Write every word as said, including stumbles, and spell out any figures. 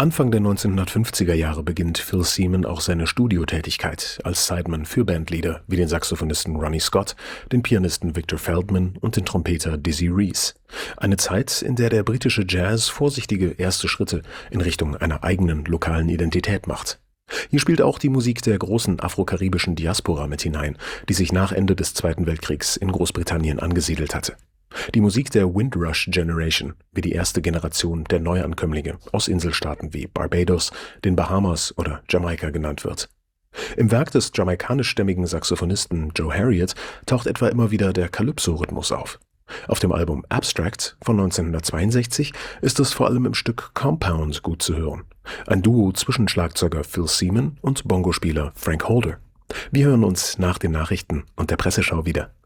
Anfang der neunzehnhundertfünfziger Jahre beginnt Phil Seaman auch seine Studiotätigkeit als Sideman für Bandleader wie den Saxophonisten Ronnie Scott, den Pianisten Victor Feldman und den Trompeter Dizzy Reese. Eine Zeit, in der der britische Jazz vorsichtige erste Schritte in Richtung einer eigenen lokalen Identität macht. Hier spielt auch die Musik der großen afrokaribischen Diaspora mit hinein, die sich nach Ende des Zweiten Weltkriegs in Großbritannien angesiedelt hatte. Die Musik der Windrush Generation, wie die erste Generation der Neuankömmlinge aus Inselstaaten wie Barbados, den Bahamas oder Jamaika genannt wird. Im Werk des jamaikanischstämmigen Saxophonisten Joe Harriott taucht etwa immer wieder der Calypso-Rhythmus auf. Auf dem Album Abstract von neunzehnhundertzweiundsechzig ist es vor allem im Stück Compound gut zu hören. Ein Duo zwischen Schlagzeuger Phil Seaman und Bongospieler Frank Holder. Wir hören uns nach den Nachrichten und der Presseschau wieder.